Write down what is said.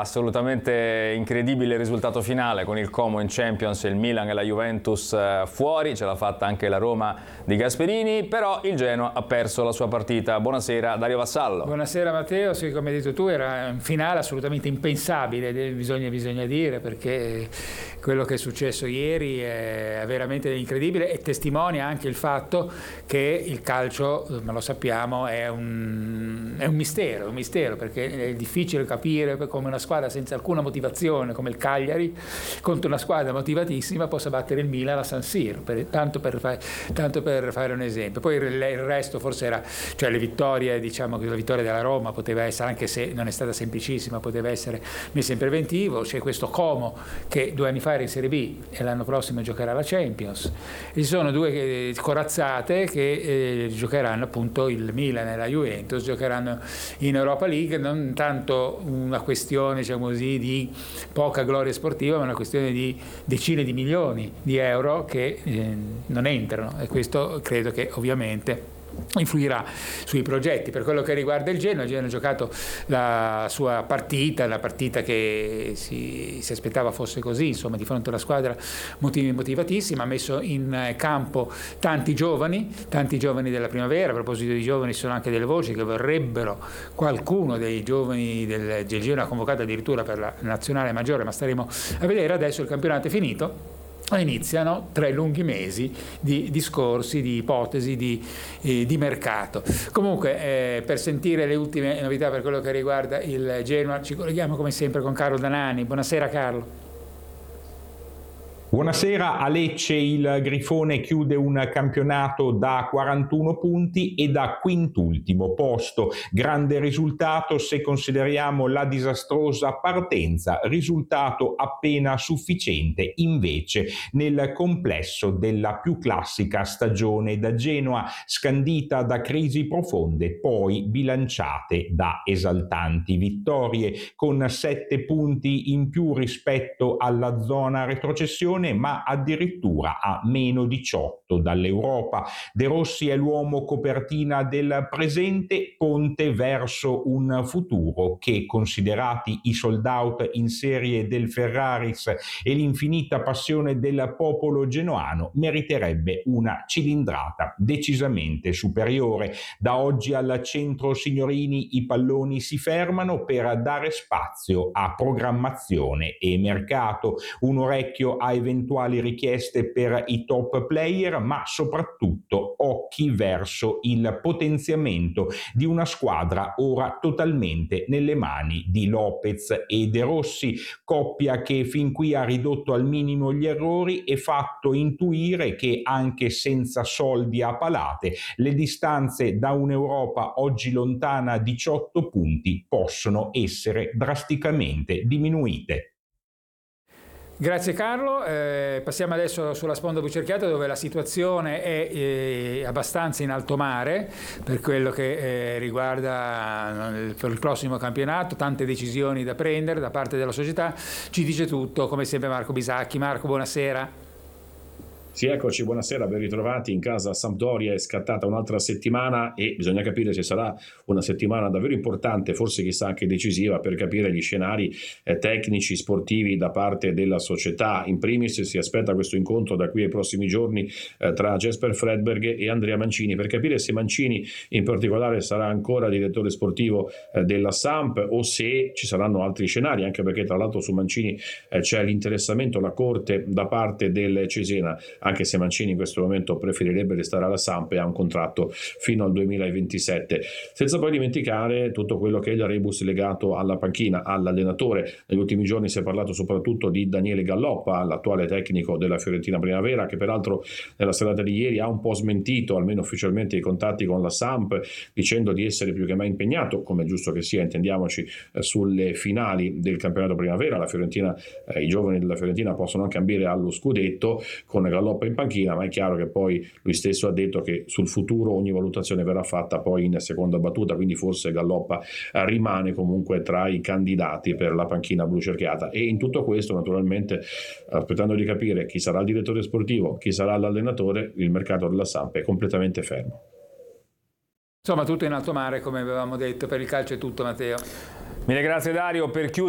assolutamente incredibile il risultato finale con il Como in Champions, il Milan e la Juventus fuori, ce l'ha fatta anche la Roma di Gasperini, però il Genoa ha perso la sua partita. Buonasera Dario Vassallo. Buonasera Matteo, sì, come hai detto tu era un finale assolutamente impensabile, bisogna dire, perché quello che è successo ieri è veramente incredibile e testimonia anche il fatto che il calcio, ma lo sappiamo, è un mistero, perché è difficile capire come una squadra senza alcuna motivazione come il Cagliari contro una squadra motivatissima possa battere il Milan a San Siro, tanto per fare un esempio. Poi il resto forse era, cioè le vittorie, diciamo che la vittoria della Roma poteva essere, anche se non è stata semplicissima, poteva essere messa in preventivo. C'è questo Como che 2 anni fa era in Serie B e l'anno prossimo giocherà la Champions. Ci sono 2 corazzate che giocheranno, appunto il Milan e la Juventus giocheranno in Europa League, non tanto una questione, diciamo così, di poca gloria sportiva, ma una questione di decine di milioni di euro che non entrano, e questo credo che ovviamente influirà sui progetti. Per quello che riguarda il Genoa ha giocato la sua partita, la partita che si aspettava fosse così, insomma, di fronte a una squadra motivatissima, ha messo in campo tanti giovani della primavera. A proposito di giovani, ci sono anche delle voci che vorrebbero qualcuno dei giovani del Genoa convocato addirittura per la nazionale maggiore, ma staremo a vedere. Adesso il campionato è finito, iniziano 3 lunghi mesi di discorsi, di ipotesi, di mercato. Comunque per sentire le ultime novità per quello che riguarda il Genoa ci colleghiamo come sempre con Carlo Danani. Buonasera Carlo. Buonasera. A Lecce il Grifone chiude un campionato da 41 punti e da quintultimo posto. Grande risultato se consideriamo la disastrosa partenza, risultato appena sufficiente invece nel complesso della più classica stagione da Genoa, scandita da crisi profonde, poi bilanciate da esaltanti vittorie, con 7 punti in più rispetto alla zona retrocessione, ma addirittura a meno 18 dall'Europa. De Rossi è l'uomo copertina del presente, ponte verso un futuro che, considerati i sold out in serie del Ferraris e l'infinita passione del popolo genoano, meriterebbe una cilindrata decisamente superiore. Da oggi al centro signorini i palloni si fermano per dare spazio a programmazione e mercato, un orecchio a eventuali richieste per i top player, ma soprattutto occhi verso il potenziamento di una squadra ora totalmente nelle mani di Lopez e De Rossi, coppia che fin qui ha ridotto al minimo gli errori e fatto intuire che anche senza soldi a palate le distanze da un'Europa oggi lontana 18 punti possono essere drasticamente diminuite. Grazie Carlo, passiamo adesso sulla sponda Bucerchiata, dove la situazione è abbastanza in alto mare per quello che riguarda per il prossimo campionato, tante decisioni da prendere da parte della società. Ci dice tutto come sempre Marco Bisacchi. Marco, buonasera. Sì, eccoci, buonasera, ben ritrovati in casa Sampdoria. È scattata un'altra settimana e bisogna capire se sarà una settimana davvero importante, forse chissà anche decisiva, per capire gli scenari tecnici, sportivi da parte della società. In primis si aspetta questo incontro da qui ai prossimi giorni tra Jesper Fredberg e Andrea Mancini, per capire se Mancini in particolare sarà ancora direttore sportivo della Samp o se ci saranno altri scenari, anche perché tra l'altro su Mancini c'è l'interessamento, la corte da parte del Cesena, anche se Mancini in questo momento preferirebbe restare alla Samp e ha un contratto fino al 2027, senza poi dimenticare tutto quello che è il rebus legato alla panchina, all'allenatore. Negli ultimi giorni si è parlato soprattutto di Daniele Galloppa, l'attuale tecnico della Fiorentina Primavera, che peraltro nella serata di ieri ha un po' smentito, almeno ufficialmente, i contatti con la Samp, dicendo di essere più che mai impegnato, come è giusto che sia, intendiamoci, sulle finali del campionato Primavera. La Fiorentina, i giovani della Fiorentina possono anche ambire allo scudetto con Galloppa in panchina, ma è chiaro che poi lui stesso ha detto che sul futuro ogni valutazione verrà fatta poi in seconda battuta, quindi forse Galloppa rimane comunque tra i candidati per la panchina blu cerchiata. E in tutto questo, naturalmente, aspettando di capire chi sarà il direttore sportivo, chi sarà l'allenatore, il mercato della Samp è completamente fermo. Insomma, tutto in alto mare, come avevamo detto. Per il calcio è tutto, Matteo. Mille grazie Dario. Per chiudere